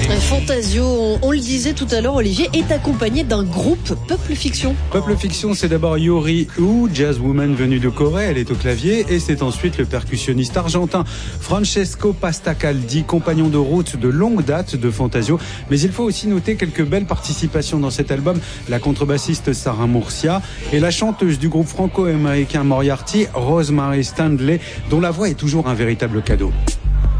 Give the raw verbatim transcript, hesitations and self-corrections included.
Fantasio, on, on le disait tout à l'heure, Olivier, est accompagné d'un groupe Peuple Fiction. Peuple Fiction, c'est d'abord Yori Hu, jazzwoman venue de Corée, elle est au clavier, et c'est ensuite le percussionniste argentin Francesco Pastacaldi, compagnon de route de longue date de Fantasio. Mais il faut aussi noter quelques belles participations dans cet album, la contrebassiste Sarah Murcia et la chanteuse du groupe franco-américain Moriarty, Rosemary Stanley, dont la voix est toujours un véritable cadeau.